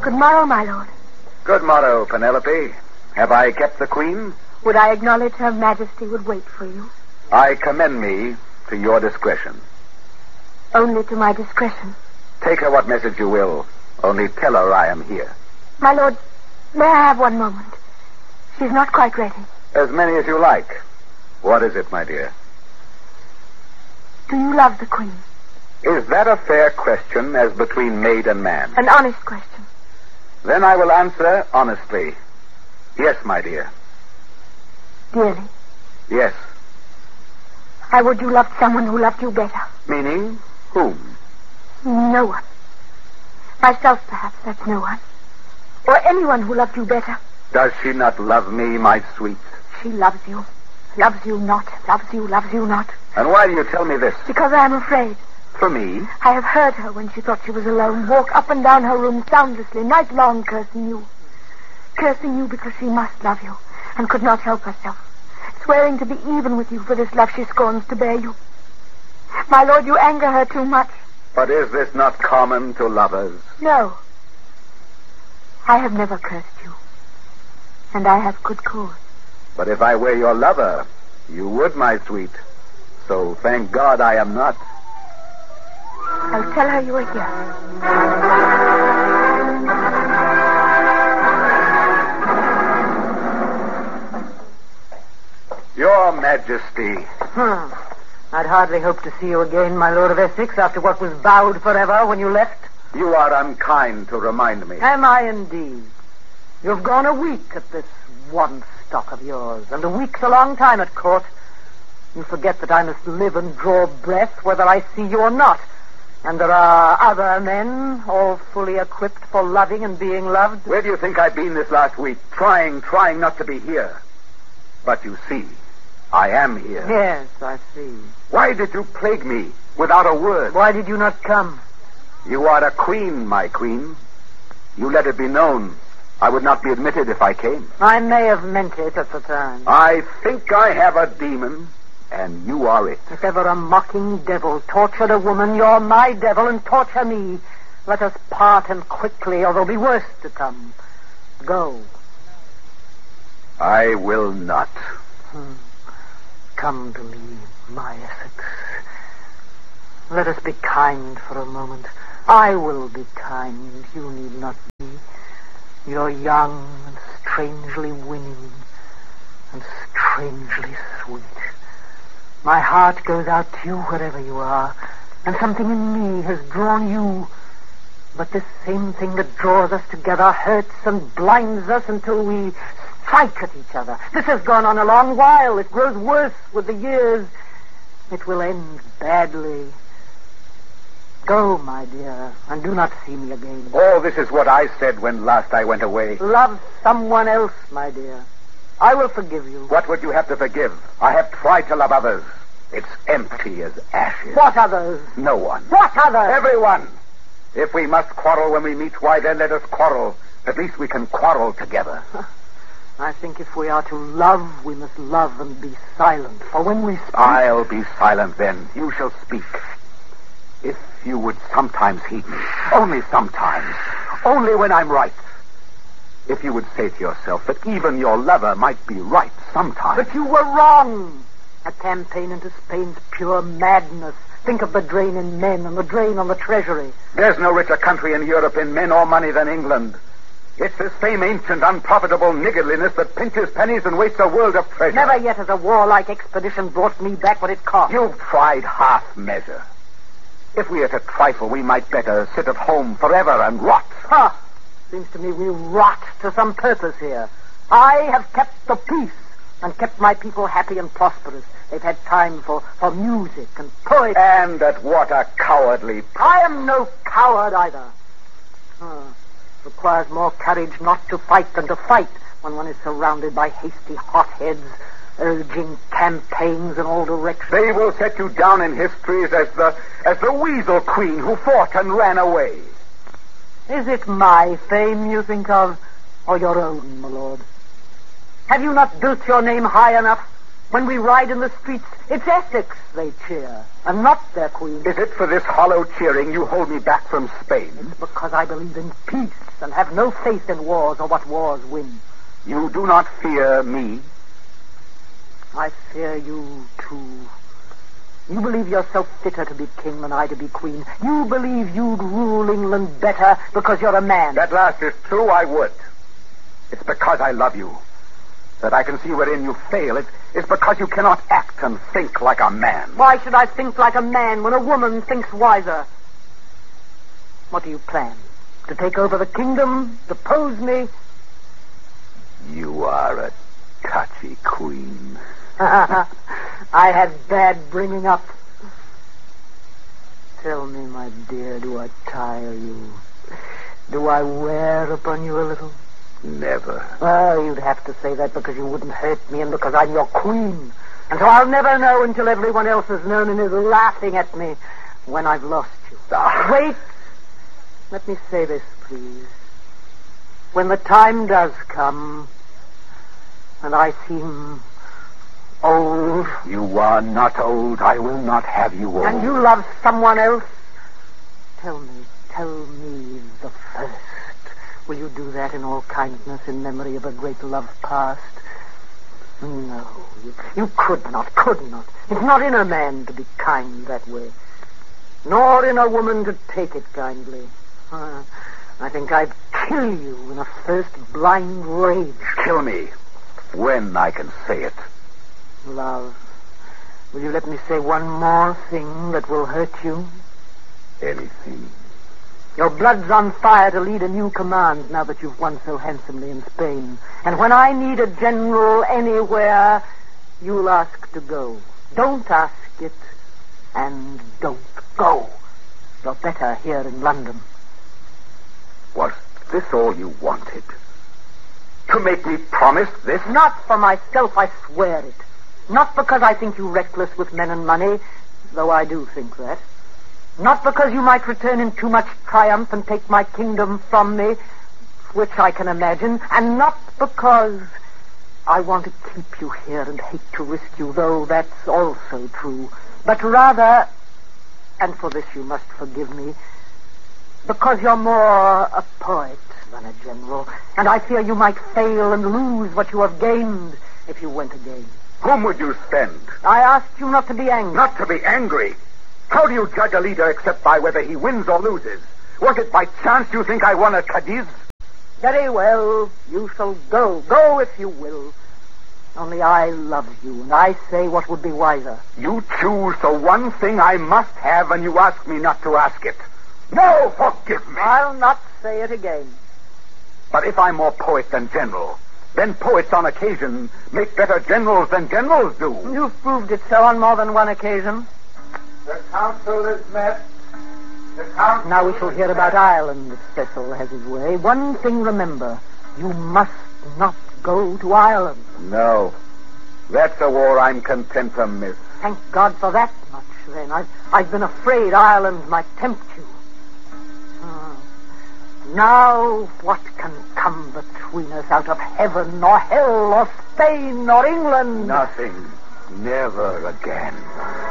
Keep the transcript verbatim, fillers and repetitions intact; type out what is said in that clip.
Good morrow, my lord. Good morrow, Penelope. Have I kept the queen? Would I acknowledge her majesty would wait for you? I commend me to your discretion. Only to my discretion. Take her what message you will. Only tell her I am here. My lord, may I have one moment? She's not quite ready. As many as you like. What is it, my dear? Do you love the queen? Is that a fair question as between maid and man? An honest question. Then I will answer honestly. Yes, my dear. Dearly? Yes. I would you loved someone who loved you better. Meaning whom? No one. Myself, perhaps, that's no one. Or anyone who loved you better. Does she not love me, my sweet? She loves you. Loves you not. Loves you, loves you not. And why do you tell me this? Because I am afraid. For me? I have heard her when she thought she was alone walk up and down her room soundlessly, night long, cursing you. Cursing you because she must love you and could not help herself. Swearing to be even with you for this love she scorns to bear you. My lord, you anger her too much. But is this not common to lovers? No. I have never cursed you. And I have good cause. But if I were your lover, you would, my sweet. So thank God I am not. I'll tell her you are here. Your Majesty. Hmm. I'd hardly hope to see you again, my Lord of Essex, after what was vowed forever when you left. You are unkind to remind me. Am I indeed? You've gone a week at this one stock of yours, and a week's a long time at court. You forget that I must live and draw breath whether I see you or not. And there are other men, all fully equipped for loving and being loved. Where do you think I've been this last week? Trying, trying not to be here. But you see, I am here. Yes, I see. Why did you plague me without a word? Why did you not come? You are a queen, my queen. You let it be known. I would not be admitted if I came. I may have meant it at the time. I think I have a demon, and you are it. If ever a mocking devil tortured a woman, you're my devil, and torture me. Let us part, and quickly, or there'll be worse to come. Go. I will not. Hmm. Come to me, my Essex. Let us be kind for a moment. I will be kind. You need not be. You're young and strangely winning and strangely sweet. My heart goes out to you wherever you are, and something in me has drawn you. But this same thing that draws us together hurts and blinds us until we strike at each other. This has gone on a long while. It grows worse with the years. It will end badly. Go, my dear, and do not see me again. Oh, this is what I said when last I went away. Love someone else, my dear. I will forgive you. What would you have to forgive? I have tried to love others. It's empty as ashes. What others? No one. What others? Everyone. If we must quarrel when we meet, why then let us quarrel. At least we can quarrel together. I think if we are to love, we must love and be silent. For when we speak... I'll be silent then. You shall speak. If you would sometimes heed me. Only sometimes. Only when I'm right. If you would say to yourself that even your lover might be right sometimes. But you were wrong. A campaign into Spain's pure madness. Think of the drain in men and the drain on the treasury. There's no richer country in Europe in men or money than England. It's the same ancient, unprofitable niggardliness that pinches pennies and wastes a world of treasure. Never yet has a warlike expedition brought me back what it cost. You've tried half measure. If we are to trifle, we might better sit at home forever and rot. Ha! Seems to me we rot to some purpose here. I have kept the peace and kept my people happy and prosperous. They've had time for, for music and poetry. And at what a cowardly... I am no coward either. Oh, it requires more courage not to fight than to fight when one is surrounded by hasty hotheads urging campaigns in all directions. They will set you down in histories as the as the weasel queen who fought and ran away. Is it my fame you think of, or your own, my lord? Have you not built your name high enough? When we ride in the streets, it's Essex they cheer, and not their queen. Is it for this hollow cheering you hold me back from Spain? It's because I believe in peace and have no faith in wars or what wars win. You do not fear me? I fear you, too. You believe yourself fitter to be king than I to be queen. You believe you'd rule England better because you're a man. That last is true, I would. It's because I love you that I can see wherein you fail. It's, it's because you cannot act and think like a man. Why should I think like a man when a woman thinks wiser? What do you plan? To take over the kingdom? Depose me? You are a touchy queen. I had bad bringing up. Tell me, my dear, do I tire you? Do I wear upon you a little? Never. Well, you'd have to say that because you wouldn't hurt me and because I'm your queen. And so I'll never know until everyone else has known and is laughing at me when I've lost you. Ah. Wait. Let me say this, please. When the time does come, and I seem old... You are not old. I will not have you old. And you love someone else? Tell me, tell me the first. Will you do that in all kindness in memory of a great love past? No, you, you could not, could not. It's not in a man to be kind that way. Nor in a woman to take it kindly. Uh, I think I'd kill you in a first blind rage. Kill me when I can say it. Love, will you let me say one more thing that will hurt you? Anything. Your blood's on fire to lead a new command now that you've won so handsomely in Spain. And when I need a general anywhere, you'll ask to go. Don't ask it, and don't go. You're better here in London. Was this all you wanted? To make me promise this? Not for myself, I swear it. Not because I think you reckless with men and money, though I do think that. Not because you might return in too much triumph and take my kingdom from me, which I can imagine, and not because I want to keep you here and hate to risk you, though that's also true, but rather, and for this you must forgive me, because you're more a poet than a general, and I fear you might fail and lose what you have gained if you went again. Whom would you send? I asked you not to be angry. Not to be angry? How do you judge a leader except by whether he wins or loses? Was it by chance you think I won at Cadiz? Very well. You shall go. Go if you will. Only I love you, and I say what would be wiser. You choose the one thing I must have, and you ask me not to ask it. No, forgive me. I'll not say it again. But if I'm more poet than general, then poets on occasion make better generals than generals do. You've proved it so on more than one occasion. The council is met. The council now we shall hear about Ireland, if Cecil has his way. One thing remember, you must not go to Ireland. No. That's a war I'm content to miss. Thank God for that much, then. I've, I've been afraid Ireland might tempt you. Hmm. Now, what can come between us out of heaven or hell or Spain or England? Nothing. Never again.